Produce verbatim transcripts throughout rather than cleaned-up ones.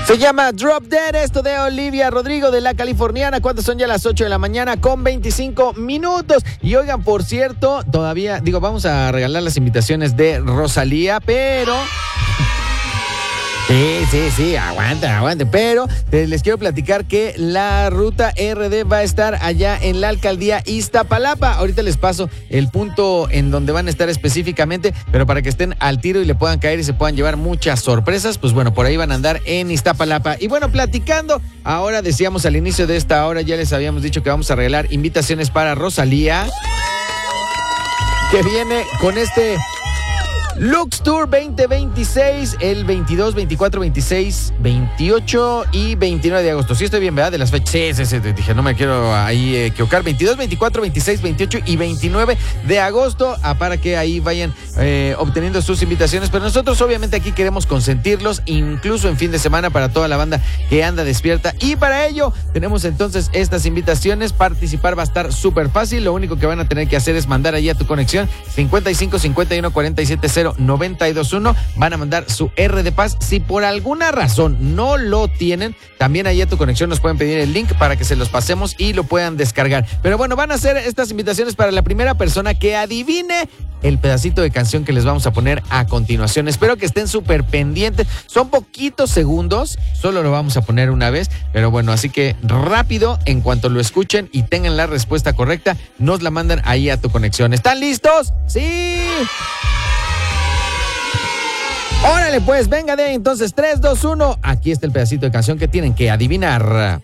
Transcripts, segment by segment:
Se llama Drop Dead, esto de Olivia Rodrigo de la californiana, cuando son ya las ocho de la mañana con veinticinco minutos. Y oigan, por cierto, todavía, digo, vamos a regalar las invitaciones de Rosalía, pero... Sí, sí, sí, aguanten, aguanten, pero les quiero platicar que la ruta R D va a estar allá en la alcaldía Iztapalapa. Ahorita les paso el punto en donde van a estar específicamente, pero para que estén al tiro y le puedan caer y se puedan llevar muchas sorpresas, pues bueno, por ahí van a andar en Iztapalapa. Y bueno, platicando, ahora decíamos al inicio de esta hora, ya les habíamos dicho que vamos a regalar invitaciones para Rosalía, que viene con este... Lux Tour veinte veintiséis, el veintidós, veinticuatro, veintiséis, veintiocho y veintinueve de agosto. Sí estoy bien, ¿verdad? De las fechas. Sí, sí, sí, dije, no me quiero ahí equivocar. veintidós, veinticuatro, veintiséis, veintiocho y veintinueve de agosto, ah, para que ahí vayan eh, obteniendo sus invitaciones. Pero nosotros obviamente aquí queremos consentirlos, incluso en fin de semana, para toda la banda que anda despierta. Y para ello tenemos entonces estas invitaciones. Participar va a estar súper fácil. Lo único que van a tener que hacer es mandar ahí a tu conexión cincuenta y cinco, cincuenta y uno, cuarenta y siete, cero noventa y dos uno. Van a mandar su R de Paz. Si por alguna razón no lo tienen, también ahí a tu conexión nos pueden pedir el link para que se los pasemos y lo puedan descargar. Pero bueno, van a hacer estas invitaciones para la primera persona que adivine el pedacito de canción que les vamos a poner a continuación. Espero que estén súper pendientes. Son poquitos segundos, solo lo vamos a poner una vez, pero bueno, así que rápido, en cuanto lo escuchen y tengan la respuesta correcta, nos la mandan ahí a tu conexión. ¿Están listos? ¡Sí! Órale, pues, venga de ahí, entonces, tres, dos, uno. Aquí está el pedacito de canción que tienen que adivinar.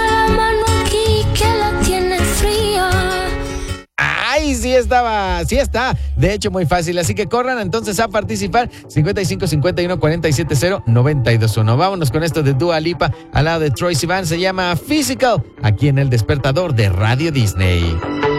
Ay, sí estaba, sí está. De hecho, muy fácil. Así que corran entonces a participar. cincuenta y cinco, cincuenta y uno, cuarenta y siete, cero noventa y dos uno. Vámonos con esto de Dua Lipa al lado de Troye Sivan. Se llama Physical, aquí en El Despertador de Radio Disney.